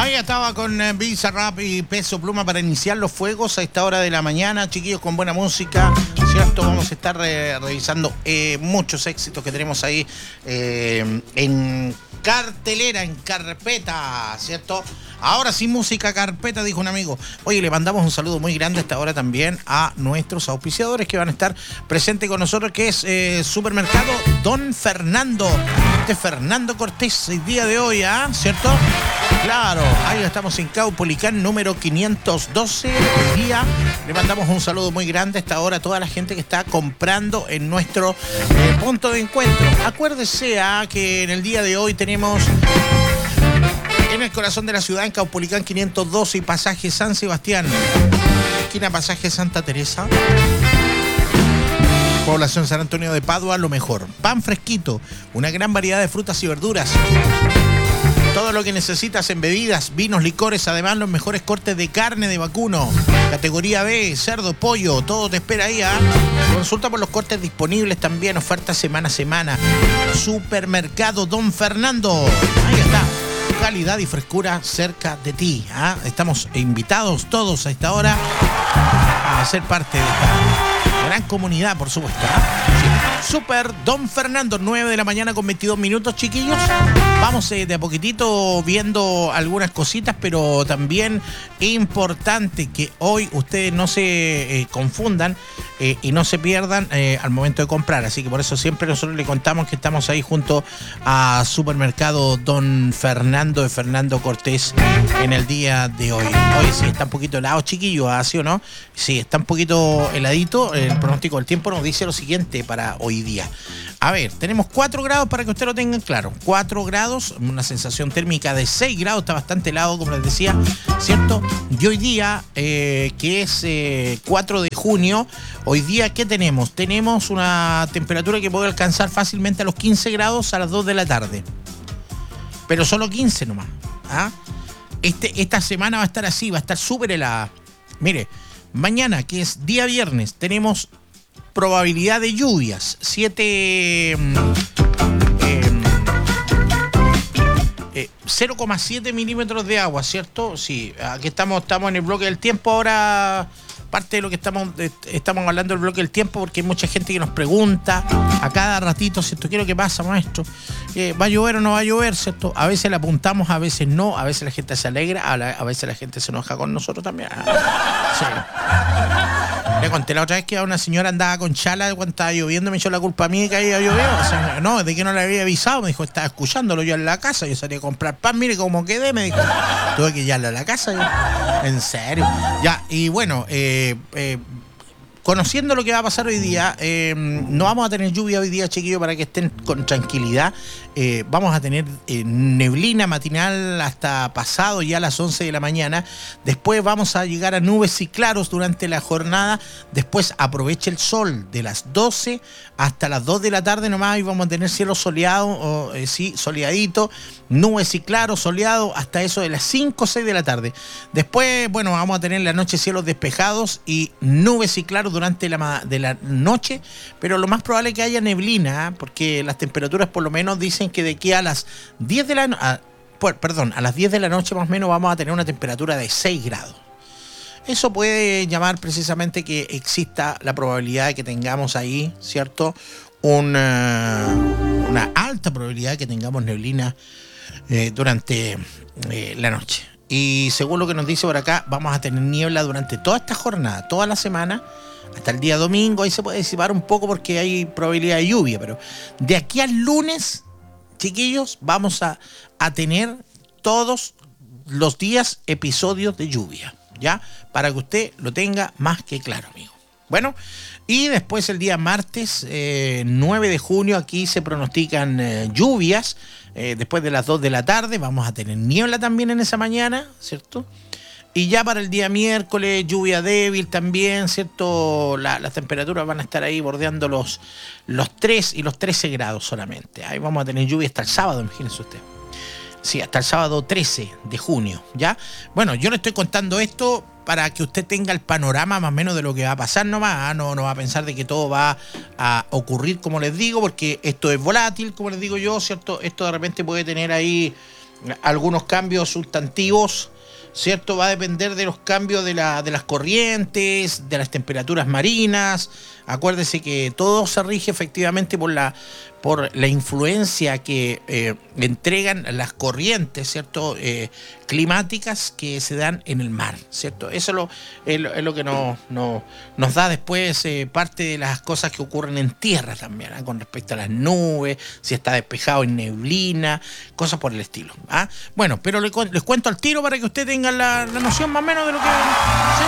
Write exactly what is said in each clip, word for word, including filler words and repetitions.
Ahí estaba con eh, Bizarrap y Peso Pluma para iniciar los fuegos a esta hora de la mañana, chiquillos, con buena música, ¿cierto? Vamos a estar eh, revisando eh, muchos éxitos que tenemos ahí eh, en cartelera, en carpeta, ¿cierto? Ahora sí, música carpeta, dijo un amigo. Oye, le mandamos un saludo muy grande a esta hora también a nuestros auspiciadores que van a estar presentes con nosotros, que es eh, Supermercado Don Fernando. Este Fernando Cortés, el día de hoy, ¿ah? ¿eh? ¿Cierto? Claro, ahí estamos en Caupolicán, número quinientos doce. Hoy día le mandamos un saludo muy grande a esta hora a toda la gente que está comprando en nuestro eh, punto de encuentro. Acuérdese ¿ah? que en el día de hoy tenemos en el corazón de la ciudad, en Caupolicán quinientos doce y Pasaje San Sebastián, esquina Pasaje Santa Teresa, población San Antonio de Padua, lo mejor. Pan fresquito, una gran variedad de frutas y verduras. Todo lo que necesitas en bebidas, vinos, licores, además los mejores cortes de carne de vacuno. Categoría B, cerdo, pollo, todo te espera ahí, ¿eh? Consulta por los cortes disponibles también, ofertas semana a semana. Supermercado Don Fernando. Ahí está. Calidad y frescura cerca de ti, ¿eh? Estamos invitados todos a esta hora a ser parte de esta gran comunidad, por supuesto, ¿eh? Sí. Super Don Fernando, nueve de la mañana con veintidós minutos, chiquillos. Vamos eh, de a poquitito viendo algunas cositas, pero también importante que hoy ustedes no se eh, confundan eh, y no se pierdan eh, al momento de comprar. Así que por eso siempre nosotros le contamos que estamos ahí junto a Supermercado Don Fernando de Fernando Cortés en el día de hoy. Hoy sí está un poquito helado, chiquillos, ¿así o no? Sí, está un poquito heladito. El pronóstico del tiempo nos dice lo siguiente para hoy día. A ver, tenemos cuatro grados para que ustedes lo tengan claro. cuatro grados, una sensación térmica de seis grados, está bastante helado, como les decía, ¿cierto? Y hoy día, eh, que es eh, cuatro de junio, hoy día, ¿qué tenemos? Tenemos una temperatura que puede alcanzar fácilmente a los quince grados a las dos de la tarde. Pero solo quince nomás. ¿Ah? Este, esta semana va a estar así, va a estar súper helada. Mire, mañana, que es día viernes, tenemos probabilidad de lluvias, siete... Eh, eh, cero coma siete milímetros de agua, ¿cierto? Sí, aquí estamos, estamos en el bloque del tiempo ahora. Parte de lo que estamos estamos hablando del bloque del tiempo, porque hay mucha gente que nos pregunta a cada ratito, ¿cierto? ¿Qué es lo que pasa, maestro? Eh, ¿Va a llover o no va a llover, cierto? A veces le apuntamos, a veces no, a veces la gente se alegra, a, la, a veces la gente se enoja con nosotros también. Sí. Le conté la otra vez que una señora andaba con chala cuando estaba lloviendo, me echó la culpa a mí que había llovido. O sea, no, de que no le había avisado, me dijo, estaba escuchándolo yo en la casa, yo salí a comprar pan, mire cómo quedé, me dijo, tuve que llevarlo a la casa, yo. En serio. Ya, y bueno, eh, eh, conociendo lo que va a pasar hoy día, eh, no vamos a tener lluvia hoy día, chiquillos, para que estén con tranquilidad. Eh, vamos a tener eh, neblina matinal hasta pasado ya a las once de la mañana. Después vamos a llegar a nubes y claros durante la jornada. Después aproveche el sol de las doce hasta las dos de la tarde nomás, y vamos a tener cielo soleado, o, eh, sí, soleadito, nubes y claros, soleado hasta eso de las cinco o seis de la tarde. Después, bueno, vamos a tener la noche cielos despejados y nubes y claros durante la, de la noche, pero lo más probable es que haya neblina, ¿eh? Porque las temperaturas por lo menos dicen que de aquí a las diez de la noche, perdón, a las diez de la noche más o menos vamos a tener una temperatura de seis grados. Eso puede llamar precisamente que exista la probabilidad de que tengamos ahí, ¿cierto? Una, una alta probabilidad de que tengamos neblina eh, durante eh, la noche. Y según lo que nos dice por acá, vamos a tener niebla durante toda esta jornada, toda la semana, hasta el día domingo. Ahí se puede disipar un poco porque hay probabilidad de lluvia, pero de aquí al lunes, chiquillos, vamos a, a tener todos los días episodios de lluvia, ¿ya? Para que usted lo tenga más que claro, amigo. Bueno, y después el día martes, eh, nueve de junio, aquí se pronostican eh, lluvias. Eh, después de las dos de la tarde vamos a tener niebla también en esa mañana, ¿cierto? Y ya para el día miércoles, lluvia débil también, ¿cierto? La, las temperaturas van a estar ahí bordeando los, los tres y los trece grados solamente. Ahí vamos a tener lluvia hasta el sábado, imagínense usted. Sí, hasta el sábado trece de junio, ¿ya? Bueno, yo le estoy contando esto para que usted tenga el panorama más o menos de lo que va a pasar nomás. ¿Ah? No, no va a pensar de que todo va a ocurrir como les digo, porque esto es volátil, como les digo yo, ¿cierto? Esto de repente puede tener ahí algunos cambios sustantivos, ¿cierto? Va a depender de los cambios de, la, de las corrientes, de las temperaturas marinas. Acuérdese que todo se rige efectivamente por la, por la influencia que eh, entregan las corrientes, ¿cierto? Eh, climáticas que se dan en el mar, ¿cierto? Eso es lo, es lo, es lo que nos, nos, nos da después eh, parte de las cosas que ocurren en tierra también, ¿eh? Con respecto a las nubes, si está despejado en neblina, cosas por el estilo. ¿Ah? Bueno, pero les, les cuento al tiro para que ustedes tengan la, la noción más o menos de lo que... Sí.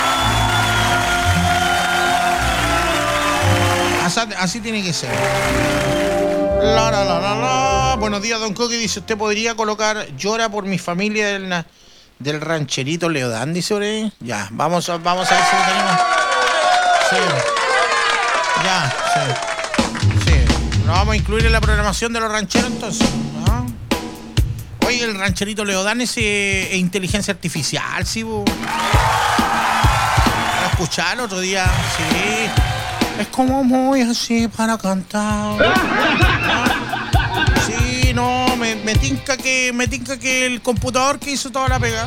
Así, así tiene que ser. La, la, la, la, la. Buenos días, don Coqui. Dice, ¿usted podría colocar Llora por mi familia del, del rancherito Leodán? Dice por ahí. Ya, vamos a, vamos a ver si lo tenemos. Sí. Ya, sí. Sí. Lo vamos a incluir en la programación de los rancheros entonces. ¿Ah? Oye, el rancherito Leodán es, eh, es inteligencia artificial, ¿sí? ¿Lo escucharon el otro día? Sí. Es como muy así para cantar. Sí, no, me, me tinca que me tinca que el computador que hizo toda la pega.